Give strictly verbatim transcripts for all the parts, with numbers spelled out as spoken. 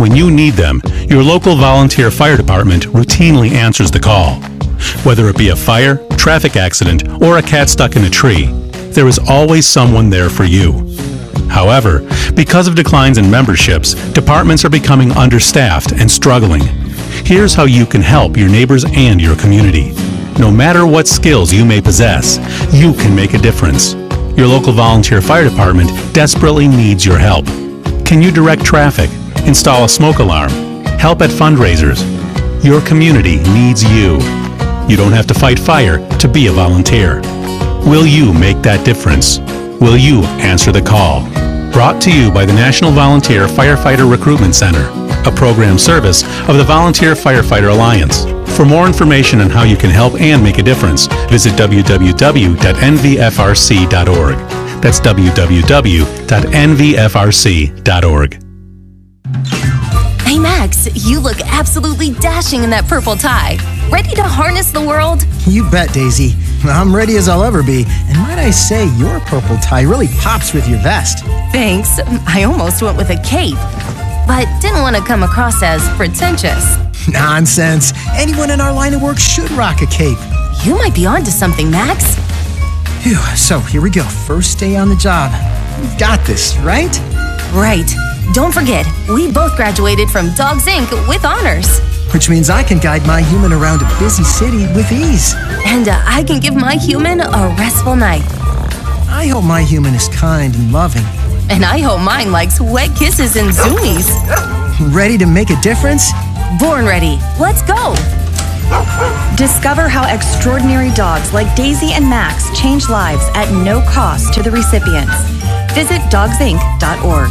When you need them, your local volunteer fire department routinely answers the call. Whether it be a fire, traffic accident, or a cat stuck in a tree, there is always someone there for you. However, because of declines in memberships, departments are becoming understaffed and struggling. Here's how you can help your neighbors and your community. No matter what skills you may possess, you can make a difference. Your local volunteer fire department desperately needs your help. Can you direct traffic, install a smoke alarm, help at fundraisers? Your community needs you. You don't have to fight fire to be a volunteer. Will you make that difference? Will you answer the call? Brought to you by the National Volunteer Firefighter Recruitment Center, a program service of the Volunteer Firefighter Alliance. For more information on how you can help and make a difference, visit w w w dot n v f r c dot org. That's w w w dot n v f r c dot org. Hey Max, you look absolutely dashing in that purple tie. Ready to harness the world? You bet, Daisy. I'm ready as I'll ever be. And might I say, your purple tie really pops with your vest. Thanks. I almost went with a cape, but didn't want to come across as pretentious. Nonsense. Anyone in our line of work should rock a cape. You might be onto something, Max. Phew, so here we go. First day on the job. We've got this, right? Right. Don't forget, we both graduated from Dogs Incorporated with honors. Which means I can guide my human around a busy city with ease. And uh, I can give my human a restful night. I hope my human is kind and loving. And I hope mine likes wet kisses and zoomies. Ready to make a difference? Born ready. Let's go. Discover how extraordinary dogs like Daisy and Max change lives at no cost to the recipients. Visit dogs inc dot org.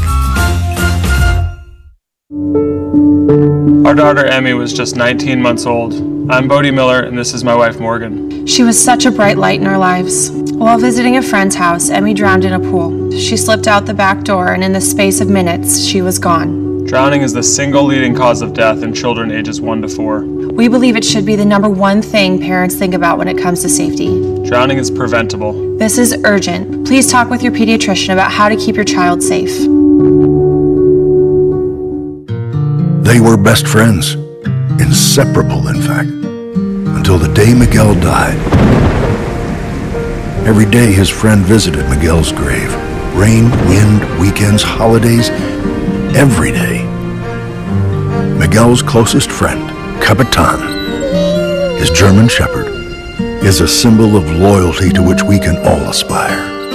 Our daughter Emmy was just nineteen months old. I'm Bodie Miller, and this is my wife Morgan. She was such a bright light in our lives. While visiting a friend's house, Emmy drowned in a pool. She slipped out the back door, and in the space of minutes, she was gone. Drowning is the single leading cause of death in children ages one to four. We believe it should be the number one thing parents think about when it comes to safety. Drowning is preventable. This is urgent. Please talk with your pediatrician about how to keep your child safe. They were best friends, inseparable in fact, until the day Miguel died. Every day his friend visited Miguel's grave. Rain, wind, weekends, holidays, every day. Miguel's closest friend, Capitan, his German Shepherd, is a symbol of loyalty to which we can all aspire.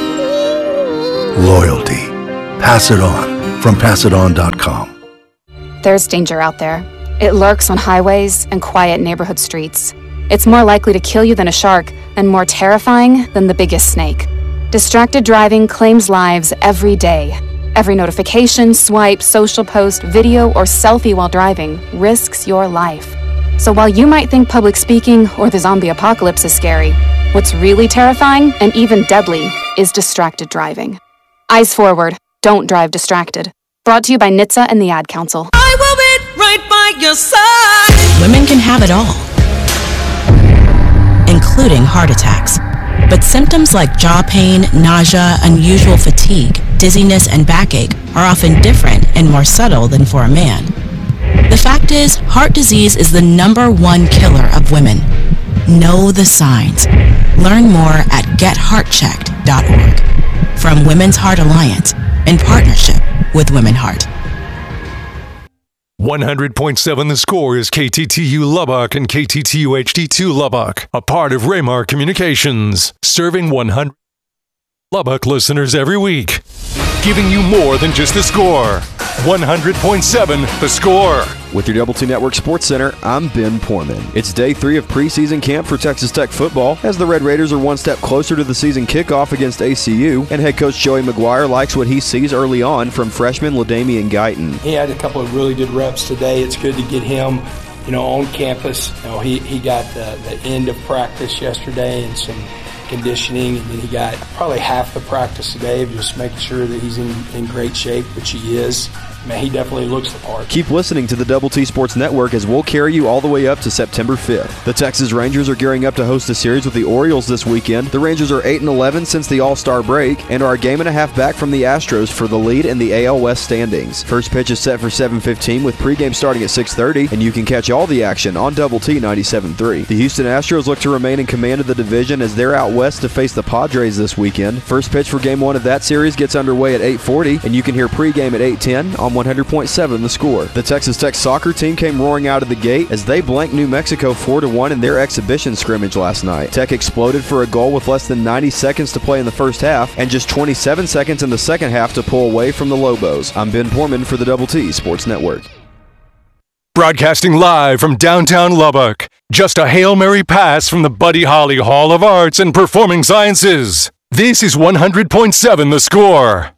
Loyalty. Pass it on from pass it on dot com. There's danger out there. It lurks on highways and quiet neighborhood streets. It's more likely to kill you than a shark and more terrifying than the biggest snake. Distracted driving claims lives every day. Every notification, swipe, social post, video, or selfie while driving risks your life. So while you might think public speaking or the zombie apocalypse is scary, what's really terrifying and even deadly is distracted driving. Eyes forward. Don't drive distracted. Brought to you by N H T S A and the Ad Council. I will be right by your side. Women can have it all, including heart attacks. But symptoms like jaw pain, nausea, unusual fatigue, dizziness, and backache are often different and more subtle than for a man. The fact is, heart disease is the number one killer of women. Know the signs. Learn more at get heart checked dot org. From Women's Heart Alliance, in partnership with Women Heart. one hundred point seven The Score is K T T U Lubbock and K T T U H D two Lubbock, a part of Raymar Communications, serving one hundred Lubbock listeners every week, giving you more than just the score. one hundred point seven The Score. With your Double T Network Sports Center, I'm Ben Poorman. It's day three of preseason camp for Texas Tech football, as the Red Raiders are one step closer to the season kickoff against A C U, and head coach Joey McGuire likes what he sees early on from freshman LaDamian Guyton. He had a couple of really good reps today. It's good to get him, you know, on campus. You know, he, he got the, the end of practice yesterday and some conditioning, and then he got probably half the practice today of just making sure that he's in, in great shape, which he is. man, he definitely looks the part. Keep listening to the Double T Sports Network as we'll carry you all the way up to September fifth. The Texas Rangers are gearing up to host a series with the Orioles this weekend. The Rangers are eight and eleven since the All-Star break and are a game and a half back from the Astros for the lead in the A L West standings. First pitch is set for seven fifteen with pregame starting at six thirty, and you can catch all the action on Double T ninety-seven point three. The Houston Astros look to remain in command of the division as they're out west to face the Padres this weekend. First pitch for game one of that series gets underway at eight forty, and you can hear pregame at eight ten on one hundred point seven The Score. The Texas Tech soccer team came roaring out of the gate as they blanked New Mexico four to one in their exhibition scrimmage last night. Tech exploded for a goal with less than ninety seconds to play in the first half and just twenty-seven seconds in the second half to pull away from the Lobos. I'm Ben Portman for the Double T Sports Network. Broadcasting live from downtown Lubbock. Just a Hail Mary pass from the Buddy Holly Hall of Arts and Performing Sciences. This is one hundred point seven The Score.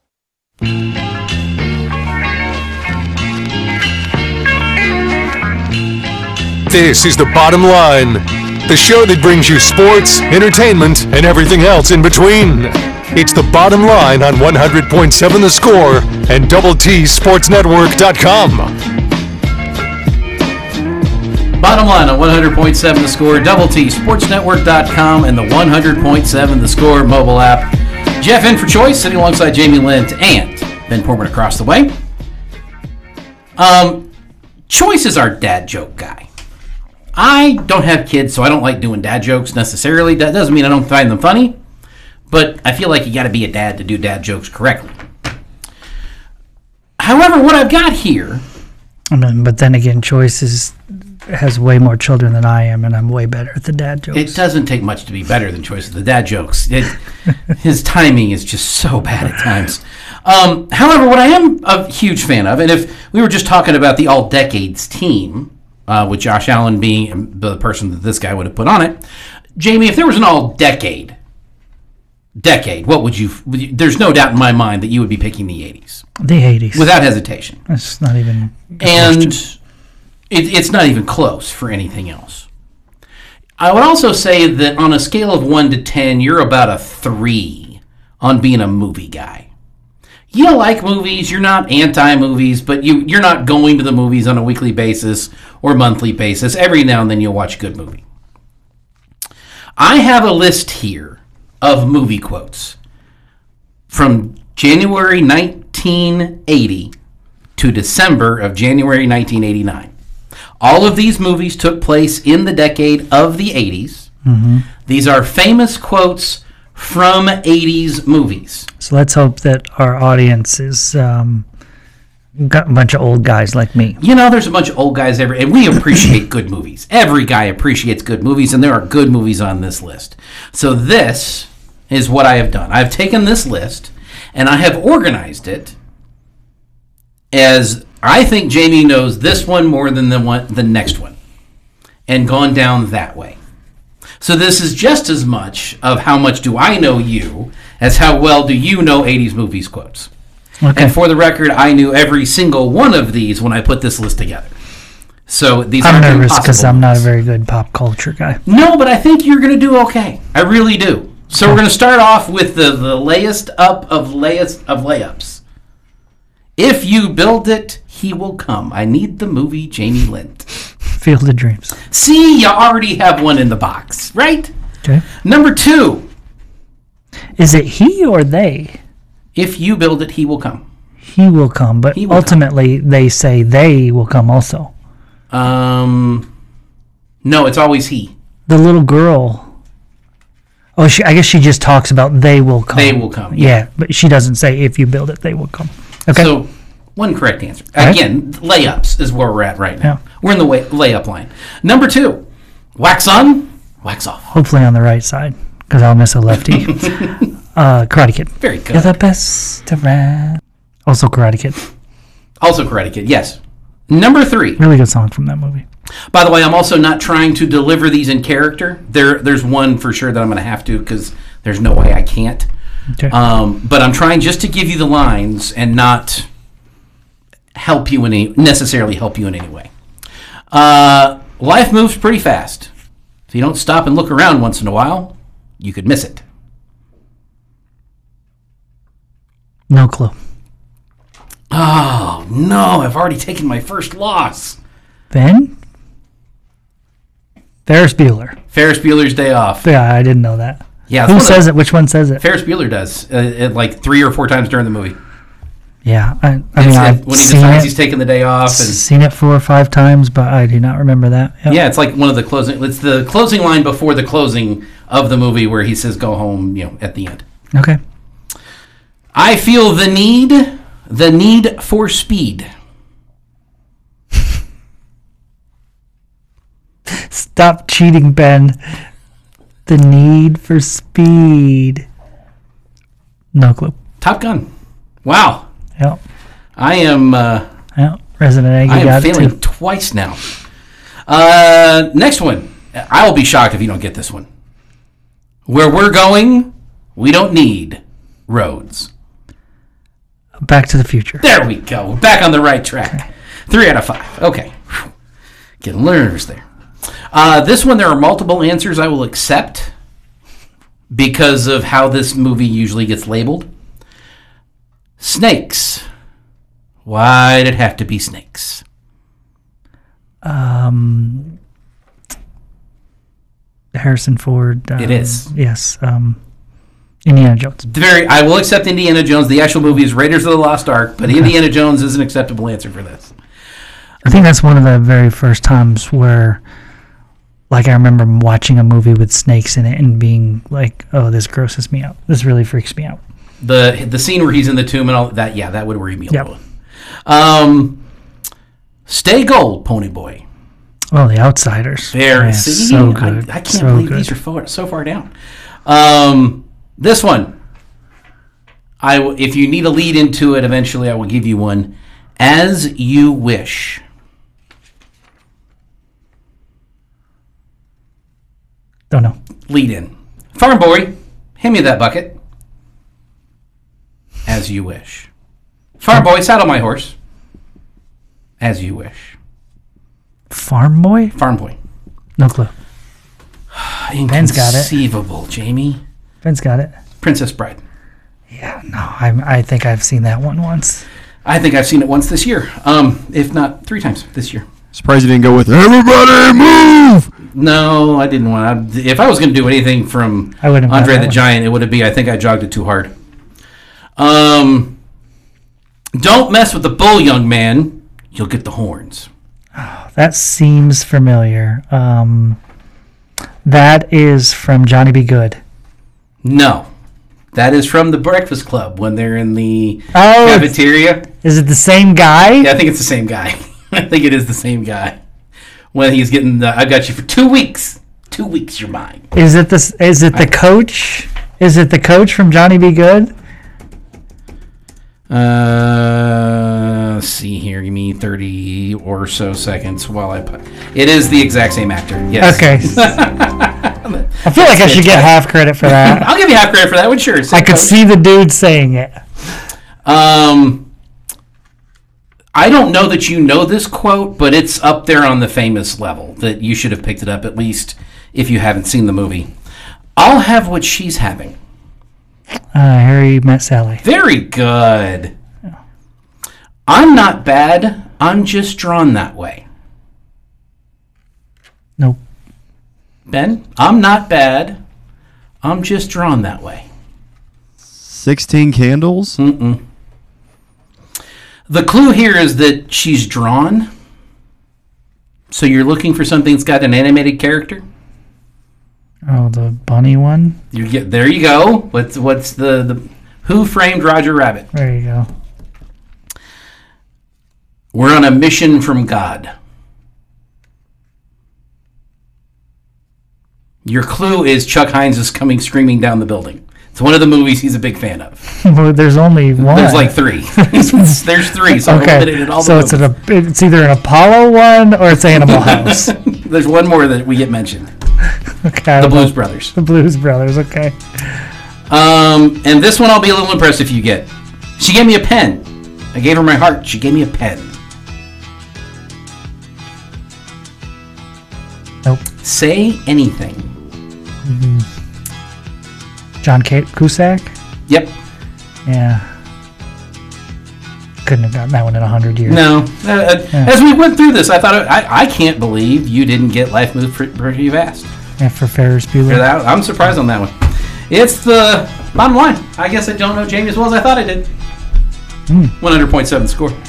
This is The Bottom Line, the show that brings you sports, entertainment, and everything else in between. It's The Bottom Line on one hundred point seven The Score and double T sports network dot com. Bottom Line on one hundred point seven The Score, double T sports network dot com, and the one hundred point seven The Score mobile app. Jeff in for Choice, sitting alongside Jamie Lent and Ben Portman across the way. Um, Choice is our dad joke guy. I don't have kids, so I don't like doing dad jokes necessarily. That doesn't mean I don't find them funny, but I feel like you got to be a dad to do dad jokes correctly. However, what I've got here... I mean, but then again, Choice is, has way more children than I am, and I'm way better at the dad jokes. It doesn't take much to be better than Choice at the dad jokes. It, his timing is just so bad at times. Um, however, what I am a huge fan of, and if we were just talking about the All-Decades team... Uh, with Josh Allen being the person that this guy would have put on it. Jamie, if there was an all-decade, decade, what would you... There's no doubt in my mind that you would be picking the eighties. The eighties. Without hesitation. It's not even... And it, it's not even close for anything else. I would also say that on a scale of one to ten, you're about a three on being a movie guy. You like movies, you're not anti-movies, but you, you're not going to the movies on a weekly basis or monthly basis. Every now and then you'll watch a good movie. I have a list here of movie quotes from January nineteen eighty to December of January nineteen eighty-nine. All of these movies took place in the decade of the eighties. Mm-hmm. These are famous quotes from eighties movies. So let's hope that our audience is um, got a bunch of old guys like me. You know, there's a bunch of old guys every, and we appreciate good movies. Every guy appreciates good movies, and there are good movies on this list. So this is what I have done. I've taken this list, and I have organized it as I think Jamie knows this one more than the one, the next one, and gone down that way. So this is just as much of how much do I know you as how well do you know eighties movies quotes. Okay. And for the record, I knew every single one of these when I put this list together. So these I'm are nervous because I'm not a very good pop culture guy. No, but I think you're going to do okay. I really do. So okay. We're going to start off with the, the layest up of layest of layups. If you build it, he will come. I need the movie Jamie Lent. Field of Dreams. See, you already have one in the box, right? Okay. Number two. Is it he or they? If you build it, he will come. He will come, but will ultimately come. They say they will come also. Um, no, it's always he. The little girl. Oh, she, I guess she just talks about they will come. They will come. Yeah, yeah, but she doesn't say if you build it, they will come. Okay. So, one correct answer. All Again, right. Layups is where we're at right now. Yeah. We're in the way, layup line. Number two, wax on, wax off. Hopefully on the right side, because I'll miss a lefty. uh, Karate Kid. Very good. You're the best around. Also Karate Kid. Also Karate Kid, yes. Number three. Really good song from that movie. By the way, I'm also not trying to deliver these in character. There, There's one for sure that I'm going to have to, because there's no way I can't. Okay. Um, but I'm trying just to give you the lines and not help you in any, necessarily help you in any way. Uh, life moves pretty fast. If you don't stop and look around once in a while, you could miss it. No clue. Oh, no, I've already taken my first loss. Ben? Ferris Bueller. Ferris Bueller's Day Off. Yeah, I didn't know that. Yeah, Who says the, it? Which one says it? Ferris Bueller does, uh, it, like three or four times during the movie. Yeah, I, I mean, It's, I've when he seen decides it, he's taking the day off. And seen it four or five times, but I do not remember that. Yep. yeah, it's like one of the closing. It's the closing line before the closing of the movie where he says, "Go home," you know, at the end. Okay. I feel the need, the need for speed. Stop cheating, Ben. The need for speed. No clue. Top Gun. Wow. Yep. I am. Uh, Yep. Resident Aggie I am got it failing too. twice now. Uh, next one. I will be shocked if you don't get this one. Where we're going, we don't need roads. Back to the Future. There we go. Back on the right track. Okay. Three out of five. Okay. Whew. Getting nervous there. Uh, this one, there are multiple answers I will accept because of how this movie usually gets labeled. Snakes. Why'd it have to be snakes? Um, Harrison Ford. Um, it is. Yes. Um, Indiana Jones. Very. I will accept Indiana Jones. The actual movie is Raiders of the Lost Ark, but okay. Indiana Jones is an acceptable answer for this. I think that's one of the very first times where, like, I remember watching a movie with snakes in it and being like, "Oh, this grosses me out. This really freaks me out." The the scene where he's in the tomb and all that, yeah, that would worry me a yep. little. Um, Stay Gold, Pony Boy. Oh, The Outsiders. Very Man, see, so good. I, I can't so believe good. these are far, so far down. Um, this one, I w- if you need a lead into it, eventually I will give you one. As You Wish. Don't know. Lead in. Farm Boy, hand me that bucket. As You Wish. Farm Boy, saddle my horse. As You Wish. Farm Boy? Farm Boy. No clue. Ben's got it. Inconceivable, Jamie. Ben's got it. Princess Bride. Yeah, no, I I think I've seen that one once. I think I've seen it once this year. Um, if not three times this year. Surprised you didn't go with Everybody Move! No, I didn't want to. If I was going to do anything from I wouldn't Andre the one. Giant, it would have been, I think I jogged it too hard. Um, don't mess with the bull, young man. You'll get the horns. Oh, that seems familiar. Um, that is from Johnny Be Good. No. That is from the Breakfast Club when they're in the oh, cafeteria. Is it the same guy? Yeah, I think it's the same guy. I think it is the same guy. When he's getting the, I've got you for two weeks. Two weeks, you're mine. Is it the, is it the I, coach? Is it the coach from Johnny Be Good? Uh, let's see here. Give me thirty or so seconds while I put. It is the exact same actor. Yes. Okay. I feel like I should get half credit for that. I'll give you half credit for that one. Sure. I could coach. see the dude saying it. Um, I don't know that you know this quote, but it's up there on the famous level that you should have picked it up at least if you haven't seen the movie. I'll have what she's having. Uh, Harry Met Sally. Very good. Yeah. I'm not bad. I'm just drawn that way. Nope. Ben, I'm not bad. I'm just drawn that way. Sixteen Candles? Mm-mm. The clue here is that she's drawn. So you're looking for something that's got an animated character? Oh, the bunny one? You get there you go. What's what's the, the Who Framed Roger Rabbit? There you go. We're on a mission from God. Your clue is Chuck Hines is coming screaming down the building. It's one of the movies he's a big fan of. Well, there's only one. There's like three. There's three, so okay. I've eliminated all the So it's, an, it's either an Apollo one or it's Animal House. There's one more that we get mentioned. Okay. The Blues Brothers. The Blues Brothers, okay. Um, and this one I'll be a little impressed if you get. She gave me a pen. I gave her my heart. She gave me a pen. Nope. Say anything. Mm-hmm. John K- Cusack? Yep. Yeah. couldn't have gotten that one in a hundred years. No. Uh, Yeah. As we went through this, I thought, I, I can't believe you didn't get Life Moves Pretty, pretty Fast. Yeah, for Ferris Bueller. For that, I'm surprised on that one. It's the bottom line. I guess I don't know Jamie as well as I thought I did. Mm. one hundred point seven score.